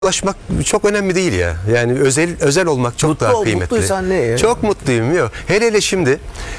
Ulaşmak çok önemli değil ya. Yani özel olmak çok daha kıymetli. Mutluysan ne ya? Çok mutluyum. Yok. Hele şimdi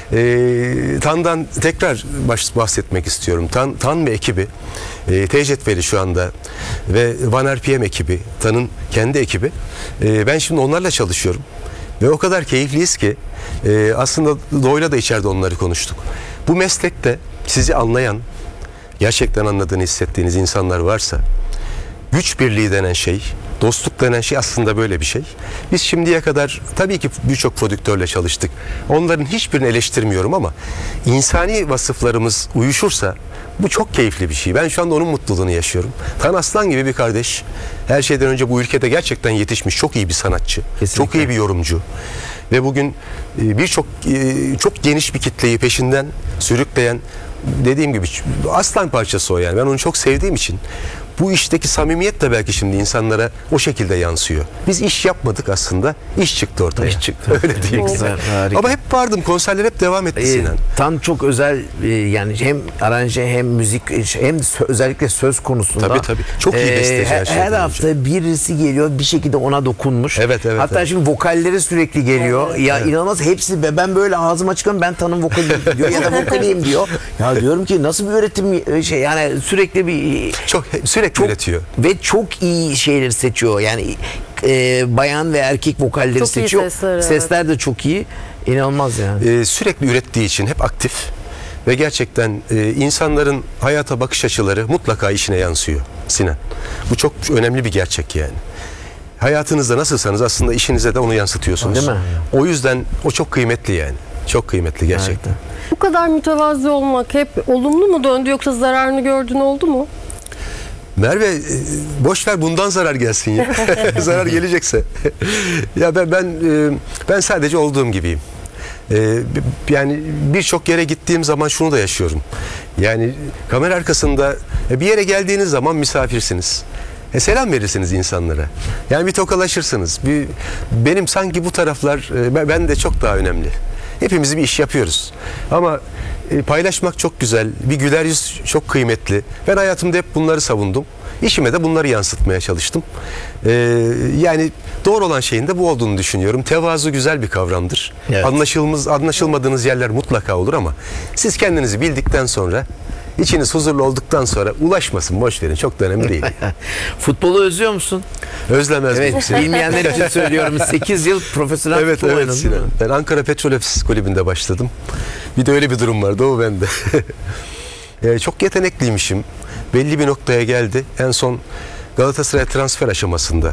TAN'dan tekrar bahsetmek istiyorum. TAN ve ekibi, T-Cetveli şu anda ve One RPM ekibi, TAN'ın kendi ekibi. Ben şimdi onlarla çalışıyorum. Ve o kadar keyifliyiz ki aslında Doğu'yla da içeride onları konuştuk. Bu meslekte sizi anlayan, gerçekten anladığını hissettiğiniz insanlar varsa, güç birliği denen şey, dostluk denen şey aslında böyle bir şey. Biz şimdiye kadar tabii ki birçok prodüktörle çalıştık. Onların hiçbirini eleştirmiyorum ama insani vasıflarımız uyuşursa bu çok keyifli bir şey. Ben şu anda onun mutluluğunu yaşıyorum. Tan Aslan gibi bir kardeş. Her şeyden önce bu ülkede gerçekten yetişmiş çok iyi bir sanatçı. Kesinlikle. Çok iyi bir yorumcu. Ve bugün birçok çok geniş bir kitleyi peşinden sürükleyen, dediğim gibi aslan parçası o yani. Ben onu çok sevdiğim için bu işteki samimiyet de belki şimdi insanlara o şekilde yansıyor. Biz iş yapmadık aslında. İş çıktı ortaya. İş çıktı. Öyle diyeyim. Güzel, harika. Ama hep vardım. Konserler hep devam etti Sinan. Tan çok özel yani hem aranje hem müzik hem özellikle söz konusunda. Tabii. Çok iyi besteci her şeyden her önce. hafta birisi geliyor bir şekilde ona dokunmuş. Evet. Hatta şimdi vokalleri sürekli geliyor. Ya inanılmaz hepsi ben böyle ağzıma çıkıyorum ben Tan'ın vokaliyim diyor ya da vokaliyim diyor. Ya diyorum ki nasıl bir üretim yani sürekli sürekli üretiyor. Ve çok iyi şeyleri seçiyor. Yani bayan ve erkek vokalleri çok seçiyor. Sesler de çok iyi. İnanılmaz yani. Sürekli ürettiği için hep aktif ve gerçekten insanların hayata bakış açıları mutlaka işine yansıyor Sinan. Bu çok önemli bir gerçek yani. Hayatınızda nasılsanız aslında işinize de onu yansıtıyorsunuz. Değil mi? O yüzden o çok kıymetli yani. Çok kıymetli gerçekten. Evet. Bu kadar mütevazı olmak hep olumlu mu döndü yoksa zararını gördüğün oldu mu? Merve boş ver bundan zarar gelsin ya. Zarar gelecekse. Ya ben sadece olduğum gibiyim. Yani birçok yere gittiğim zaman şunu da yaşıyorum. Yani kamera arkasında bir yere geldiğiniz zaman misafirsiniz. Selam verirsiniz insanlara. Yani bir tokalaşırsınız. Benim sanki bu taraflar ben de çok daha önemli. Hepimiz bir iş yapıyoruz. Ama paylaşmak çok güzel. Bir güler yüz çok kıymetli. Ben hayatımda hep bunları savundum. İşime de bunları yansıtmaya çalıştım. Yani doğru olan şeyin de bu olduğunu düşünüyorum. Tevazu güzel bir kavramdır. Evet. Anlaşılmadığınız yerler mutlaka olur ama siz kendinizi bildikten sonra, içiniz huzurlu olduktan sonra ulaşmasın, boş verin. Çok da önemli değil. Futbolu özlüyor musun? Özlemez miyim Evet, seni? bilmeyenler için söylüyorum. 8 yıl profesyonel futbol oynadın. Sinan. Ben Ankara Petrol Ofisi Kulübü'nde başladım. Bir de öyle bir durum vardı, o bende. Çok yetenekliymişim. Belli bir noktaya geldi. En son Galatasaray transfer aşamasında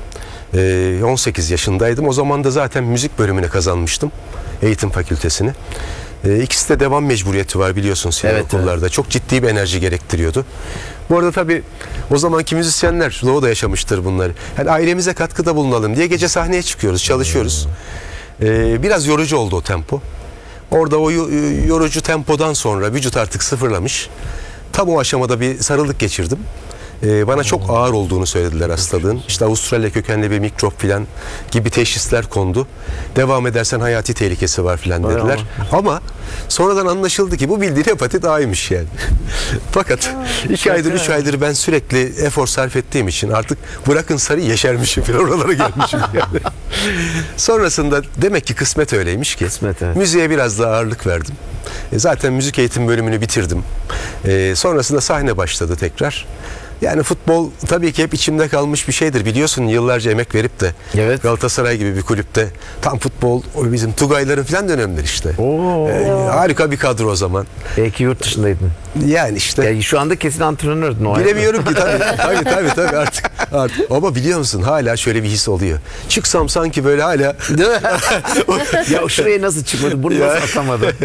18 yaşındaydım. O zaman da zaten müzik bölümüne kazanmıştım. Eğitim fakültesini. İkisi de devam mecburiyeti var biliyorsun Sinan, okullarda. Evet. Çok ciddi bir enerji gerektiriyordu. Bu arada tabii o zamanki müzisyenler Doğu'da yaşamıştır bunları. Yani ailemize katkıda bulunalım diye gece sahneye çıkıyoruz, çalışıyoruz. Biraz yorucu oldu o tempo. Orada o yorucu tempodan sonra vücut artık sıfırlamış. Tam o aşamada bir sarılık geçirdim. Bana çok ağır olduğunu söylediler hastalığın. İşte Avustralya kökenli bir mikrop filan gibi teşhisler kondu. Devam edersen hayati tehlikesi var filan dediler. Ama sonradan anlaşıldı ki bu bildiğin hepatit A'ymış yani. Fakat 2 aydır 3 aydır ben sürekli efor sarf ettiğim için artık bırakın sarı yeşermişim filan, oralara gelmişim yani. Sonrasında demek ki kısmet öyleymiş ki. Kısmet, evet. Müziğe biraz daha ağırlık verdim. Zaten müzik eğitim bölümünü bitirdim. Sonrasında sahne başladı tekrar. Yani futbol tabii ki hep içimde kalmış bir şeydir. Biliyorsun yıllarca emek verip de Galatasaray gibi bir kulüpte tam futbol bizim Tugayların falan dönemleri işte. Harika bir kadro o zaman. Belki yurt dışındaydın. Yani işte. Yani şu anda kesin antrenördün o. Bilemiyorum ki tabii artık. Ama biliyor musun hala şöyle bir his oluyor. Çıksam sanki böyle hala. Değil mi? Ya şuraya nasıl çıkmadı? Bunu nasıl atamadı?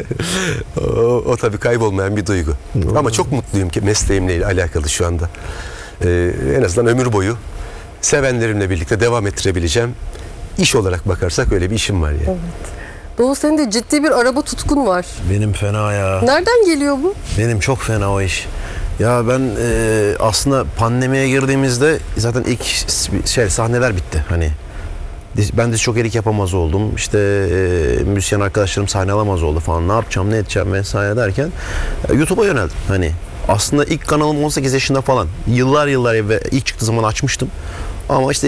O tabii kaybolmayan bir duygu. Ama çok mutluyum ki mesleğimle alakalı şu anda. En azından ömür boyu sevenlerimle birlikte devam ettirebileceğim. İş olarak bakarsak öyle bir işim var yani. Evet. Doğu, senin de ciddi bir araba tutkun var. Benim fena ya. Nereden geliyor bu? Benim çok fena o iş. Ya ben aslında pandemiye girdiğimizde zaten ilk sahneler bitti. Hani ben de çok erik yapamaz oldum. İşte müzisyen arkadaşlarım sahne alamaz oldu falan. Ne yapacağım, ne edeceğim vesaire derken YouTube'a yöneldim. Hani aslında ilk kanalım 18 yaşında falan. Yıllar evvel ilk çıktığı zaman açmıştım. Ama işte